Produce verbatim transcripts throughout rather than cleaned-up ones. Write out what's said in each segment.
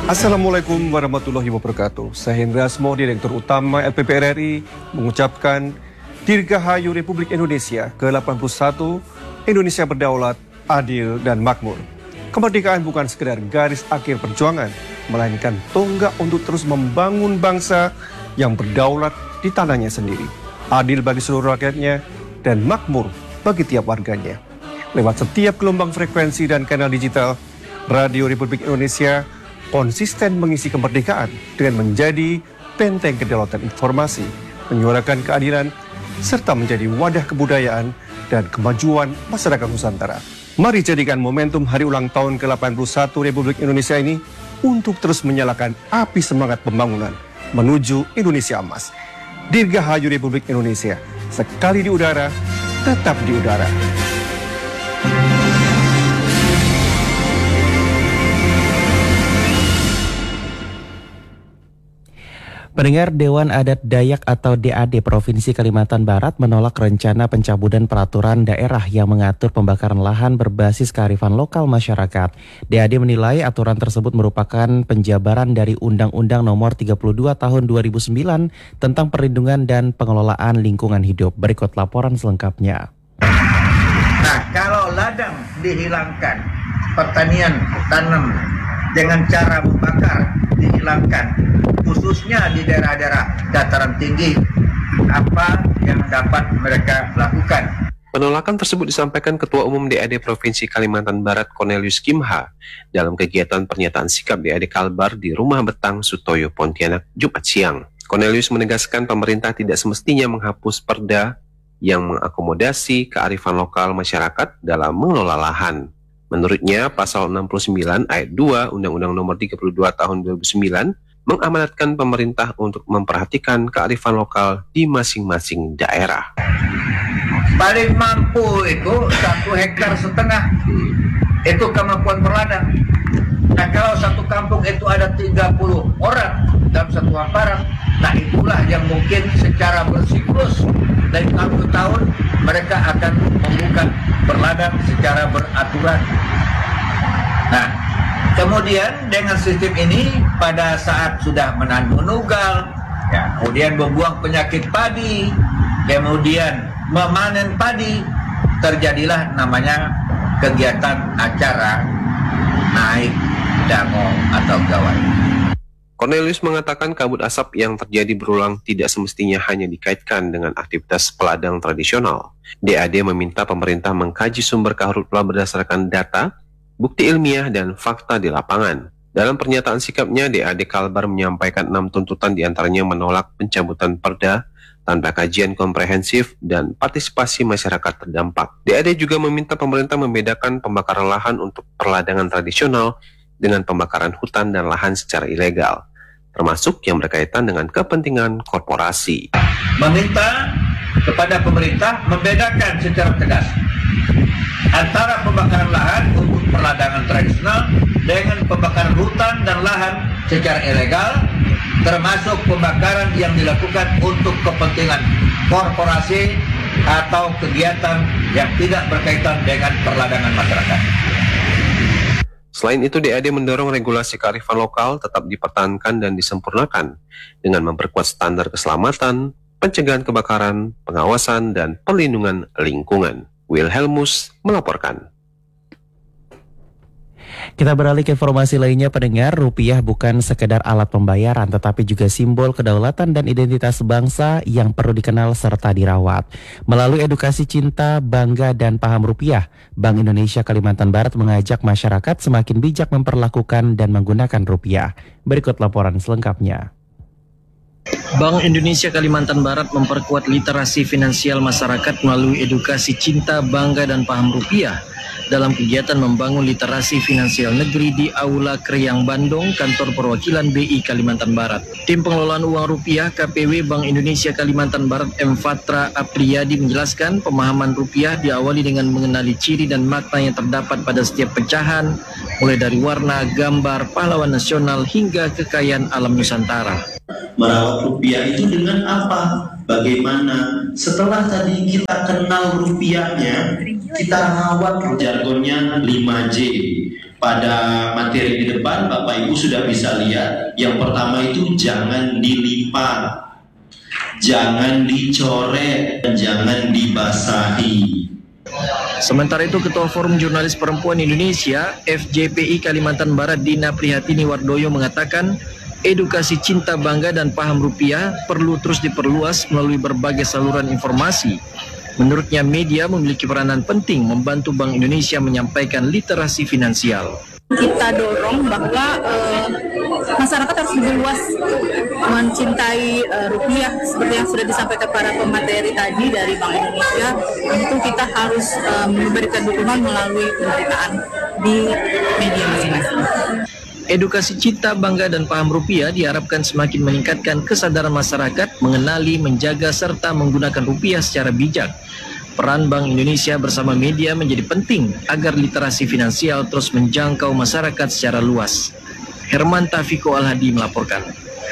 Assalamualaikum warahmatullahi wabarakatuh. Saya Hendra Asmo, Direktur Utama L P P R R I, mengucapkan Dirgahayu Republik Indonesia ke delapan puluh satu, Indonesia berdaulat, adil, dan makmur. Kemerdekaan bukan sekedar garis akhir perjuangan, melainkan tonggak untuk terus membangun bangsa yang berdaulat di tanahnya sendiri, adil bagi seluruh rakyatnya, dan makmur bagi tiap warganya. Lewat setiap gelombang frekuensi dan kanal digital, Radio Republik Indonesia konsisten mengisi kemerdekaan dengan menjadi benteng kedaulatan informasi, menyuarakan keadilan, serta menjadi wadah kebudayaan dan kemajuan masyarakat Nusantara. Mari jadikan momentum hari ulang tahun ke delapan puluh satu Republik Indonesia ini untuk terus menyalakan api semangat pembangunan menuju Indonesia emas. Dirgahayu Republik Indonesia, sekali di udara, tetap di udara. Pendengar, Dewan Adat Dayak atau D A D Provinsi Kalimantan Barat menolak rencana pencabutan peraturan daerah yang mengatur pembakaran lahan berbasis kearifan lokal masyarakat. D A D menilai aturan tersebut merupakan penjabaran dari Undang-Undang Nomor tiga puluh dua Tahun dua ribu sembilan tentang perlindungan dan pengelolaan lingkungan hidup. Berikut laporan selengkapnya. Nah, kalau ladang dihilangkan, pertanian tanam dengan cara membakar dihilangkan, khususnya di daerah-daerah dataran tinggi, apa yang dapat mereka lakukan? Penolakan tersebut disampaikan Ketua Umum D A D Provinsi Kalimantan Barat Cornelius Kimha dalam kegiatan pernyataan sikap D A D Kalbar di Rumah Betang Sutoyo Pontianak Jumat siang. Cornelius menegaskan pemerintah tidak semestinya menghapus perda yang mengakomodasi kearifan lokal masyarakat dalam mengelola lahan. Menurutnya, pasal enam puluh sembilan ayat dua Undang-Undang Nomor tiga puluh dua Tahun dua ribu sembilan mengamanatkan pemerintah untuk memperhatikan kearifan lokal di masing-masing daerah. Paling mampu itu satu hektar setengah, itu kemampuan berladang. Nah, kalau satu kampung itu ada tiga puluh orang dalam satu hamparan, nah itulah yang mungkin secara bersiklus dari tahun ke tahun mereka akan membuka berladang secara beraturan. Nah, kemudian dengan sistem ini pada saat sudah menahan menugal, ya, kemudian membuang penyakit padi, kemudian memanen padi, terjadilah namanya kegiatan acara naik dango atau gawai. Cornelius mengatakan kabut asap yang terjadi berulang tidak semestinya hanya dikaitkan dengan aktivitas peladang tradisional. D A D meminta pemerintah mengkaji sumber karhutlah berdasarkan data, bukti ilmiah, dan fakta di lapangan. Dalam pernyataan sikapnya, D A D Kalbar menyampaikan enam tuntutan diantaranya menolak pencabutan perda tanpa kajian komprehensif dan partisipasi masyarakat terdampak. D A D juga meminta pemerintah membedakan pembakaran lahan untuk perladangan tradisional dengan pembakaran hutan dan lahan secara ilegal, termasuk yang berkaitan dengan kepentingan korporasi. Meminta kepada pemerintah membedakan secara tegas antara pembakaran lahan untuk perladangan tradisional dengan pembakaran hutan dan lahan secara ilegal, termasuk pembakaran yang dilakukan untuk kepentingan korporasi atau kegiatan yang tidak berkaitan dengan perladangan masyarakat. Selain itu, D A D mendorong regulasi kearifan lokal tetap dipertahankan dan disempurnakan dengan memperkuat standar keselamatan, pencegahan kebakaran, pengawasan, dan perlindungan lingkungan. Wilhelmus melaporkan. Kita beralih ke informasi lainnya, pendengar. Rupiah bukan sekedar alat pembayaran, tetapi juga simbol kedaulatan dan identitas bangsa yang perlu dikenal serta dirawat. Melalui edukasi cinta, bangga, dan paham rupiah, Bank Indonesia Kalimantan Barat mengajak masyarakat semakin bijak memperlakukan dan menggunakan rupiah. Berikut laporan selengkapnya. Bank Indonesia Kalimantan Barat memperkuat literasi finansial masyarakat melalui edukasi cinta, bangga, dan paham rupiah dalam kegiatan membangun literasi finansial negeri di Aula Kreyang Bandung, kantor perwakilan B I Kalimantan Barat. Tim pengelolaan uang rupiah K P W Bank Indonesia Kalimantan Barat M. Fatra Apriyadi menjelaskan pemahaman rupiah diawali dengan mengenali ciri dan makna yang terdapat pada setiap pecahan, mulai dari warna, gambar, pahlawan nasional hingga kekayaan alam Nusantara. Merawat rupiah itu dengan apa? Bagaimana? Setelah tadi kita kenal rupiahnya, kita rawat jargonnya lima J. pada materi di depan Bapak Ibu sudah bisa lihat. Yang pertama itu jangan dilipat, jangan dicoret, dan jangan dibasahi. Sementara itu, Ketua Forum Jurnalis Perempuan Indonesia F J P I Kalimantan Barat Dina Prihatini Wardoyo mengatakan edukasi cinta bangga dan paham rupiah perlu terus diperluas melalui berbagai saluran informasi. Menurutnya, media memiliki peranan penting membantu Bank Indonesia menyampaikan literasi finansial. Kita dorong bahwa uh, masyarakat harus lebih luas mencintai uh, rupiah seperti yang sudah disampaikan para pemateri tadi dari Bank Indonesia. Tentu kita harus uh, memberikan dukungan melalui pemberitaan di media masing-masing. Edukasi cinta, bangga, dan paham rupiah diharapkan semakin meningkatkan kesadaran masyarakat mengenali, menjaga, serta menggunakan rupiah secara bijak. Peran Bank Indonesia bersama media menjadi penting agar literasi finansial terus menjangkau masyarakat secara luas. Herman Tafiko Al-Hadi melaporkan.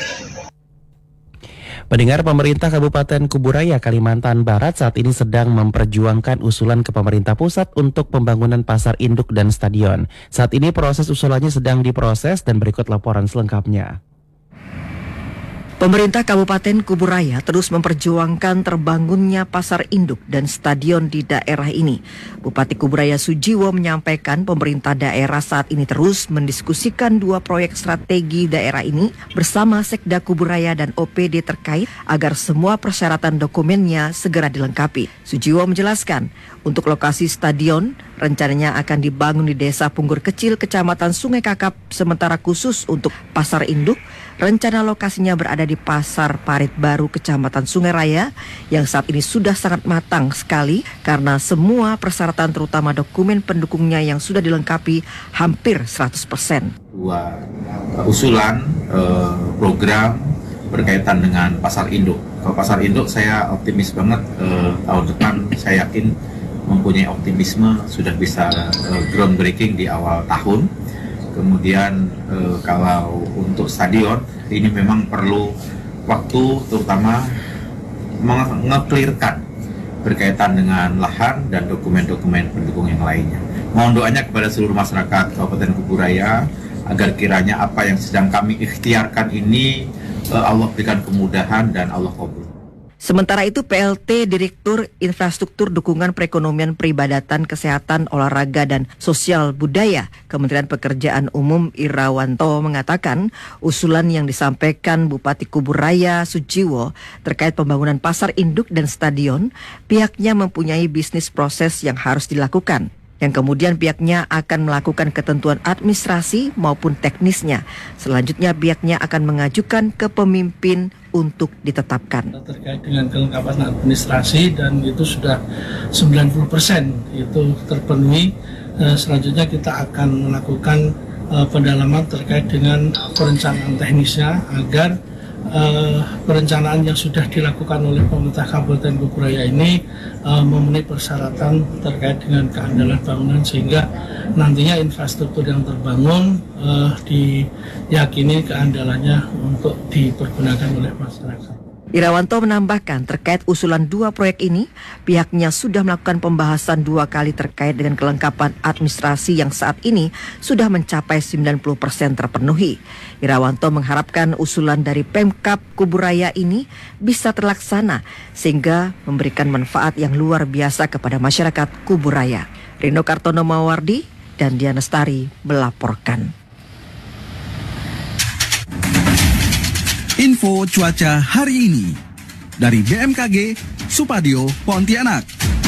Pendengar, pemerintah Kabupaten Kuburaya, Kalimantan Barat saat ini sedang memperjuangkan usulan ke pemerintah pusat untuk pembangunan pasar induk dan stadion. Saat ini proses usulannya sedang diproses dan berikut laporan selengkapnya. Pemerintah Kabupaten Kuburaya terus memperjuangkan terbangunnya pasar induk dan stadion di daerah ini. Bupati Kuburaya Sujiwo menyampaikan pemerintah daerah saat ini terus mendiskusikan dua proyek strategi daerah ini bersama Sekda Kuburaya dan O P D terkait agar semua persyaratan dokumennya segera dilengkapi. Sujiwo menjelaskan, untuk lokasi stadion rencananya akan dibangun di Desa Punggur Kecil, Kecamatan Sungai Kakap, sementara khusus untuk pasar induk, rencana lokasinya berada di Pasar Parit Baru, Kecamatan Sungai Raya, yang saat ini sudah sangat matang sekali karena semua persyaratan terutama dokumen pendukungnya yang sudah dilengkapi hampir seratus persen. Dua usulan eh, program berkaitan dengan pasar induk. Kalau pasar induk saya optimis banget, eh, tahun depan saya yakin mempunyai optimisme sudah bisa eh, groundbreaking di awal tahun. Kemudian eh, kalau untuk stadion ini memang perlu waktu, terutama menge-clearkan berkaitan dengan lahan dan dokumen-dokumen pendukung yang lainnya. Mohon doanya kepada seluruh masyarakat Kabupaten Kuburaya agar kiranya apa yang sedang kami ikhtiarkan ini eh, Allah berikan kemudahan dan Allah kabul. Sementara itu, P L T Direktur Infrastruktur Dukungan Perekonomian Peribadatan Kesehatan Olahraga dan Sosial Budaya Kementerian Pekerjaan Umum Irawanto mengatakan usulan yang disampaikan Bupati Kuburaya Sujiwo terkait pembangunan pasar induk dan stadion, pihaknya mempunyai bisnis proses yang harus dilakukan, yang kemudian pihaknya akan melakukan ketentuan administrasi maupun teknisnya. Selanjutnya pihaknya akan mengajukan ke pemimpin untuk ditetapkan. Terkait dengan kelengkapan administrasi dan itu sudah sembilan puluh persen itu terpenuhi. Selanjutnya kita akan melakukan pendalaman terkait dengan perencanaan teknisnya agar Uh, perencanaan yang sudah dilakukan oleh pemerintah Kabupaten Kuburaya ini uh, memenuhi persyaratan terkait dengan keandalan bangunan sehingga nantinya infrastruktur yang terbangun uh, diyakini keandalannya untuk dipergunakan oleh masyarakat. Irawanto menambahkan terkait usulan dua proyek ini, pihaknya sudah melakukan pembahasan dua kali terkait dengan kelengkapan administrasi yang saat ini sudah mencapai sembilan puluh persen terpenuhi. Irawanto mengharapkan usulan dari Pemkab Kuburaya ini bisa terlaksana sehingga memberikan manfaat yang luar biasa kepada masyarakat Kuburaya. Rino Kartono Mawardi dan Diana Stari melaporkan. Info cuaca hari ini dari B M K G Supadio Pontianak.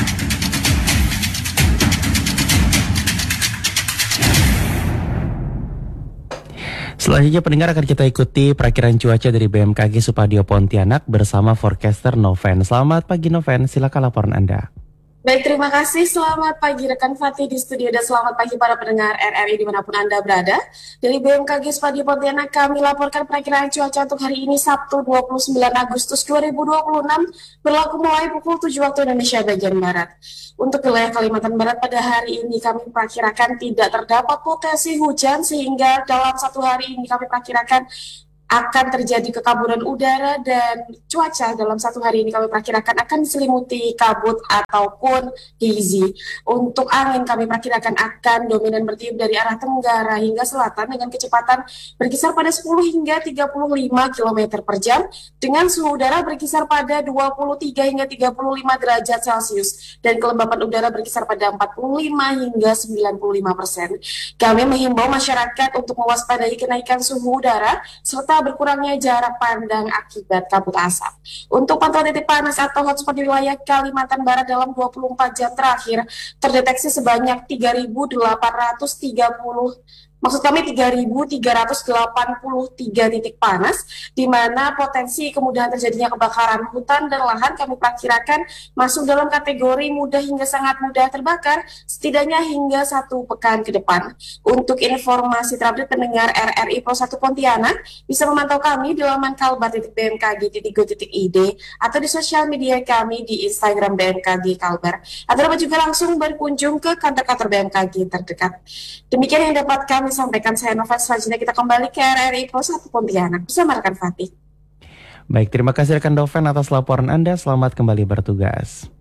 Selanjutnya pendengar akan kita ikuti perakiran cuaca dari B M K G Supadio Pontianak bersama forecaster Noven. Selamat pagi Noven, silakan laporan Anda. Baik, terima kasih. Selamat pagi rekan Fatih di studio dan selamat pagi para pendengar R R I dimanapun Anda berada. Dari B M K G Supadio Pontianak kami laporkan perakiraan cuaca untuk hari ini Sabtu dua puluh sembilan Agustus dua ribu dua puluh enam berlaku mulai pukul tujuh waktu Indonesia bagian Barat. Untuk wilayah Kalimantan Barat pada hari ini kami perkirakan tidak terdapat potensi hujan sehingga dalam satu hari ini kami perkirakan akan terjadi kekaburan udara dan cuaca dalam satu hari ini kami perkirakan akan diselimuti kabut ataupun hazy. Untuk angin kami perkirakan akan dominan bertiup dari arah tenggara hingga selatan dengan kecepatan berkisar pada sepuluh hingga tiga puluh lima kilometer per jam dengan suhu udara berkisar pada dua puluh tiga hingga tiga puluh lima derajat Celcius dan kelembapan udara berkisar pada empat puluh lima hingga sembilan puluh lima persen. Kami menghimbau masyarakat untuk mewaspadai kenaikan suhu udara serta berkurangnya jarak pandang akibat kabut asap. Untuk pantauan titik panas atau hotspot di wilayah Kalimantan Barat dalam dua puluh empat jam terakhir terdeteksi sebanyak tiga ribu delapan ratus tiga puluh Maksud kami tiga ribu tiga ratus delapan puluh tiga titik panas, di mana potensi kemudahan terjadinya kebakaran hutan dan lahan kami perkirakan masuk dalam kategori mudah hingga sangat mudah terbakar, setidaknya hingga satu pekan ke depan. Untuk informasi terupdate pendengar R R I Pro satu Pontianak, bisa memantau kami di laman kalbar titik b m k g titik go titik i d atau di sosial media kami di Instagram B M K G Kalbar. Atau dapat juga langsung berkunjung ke kantor-kantor B M K G terdekat. Demikian yang dapat kami sampaikan, saya Nova. Selanjutnya kita kembali ke R R I Pro satu Pontianak bersama rekan Fatih. Baik, terima kasih rekan Doven atas laporan Anda. Selamat kembali bertugas.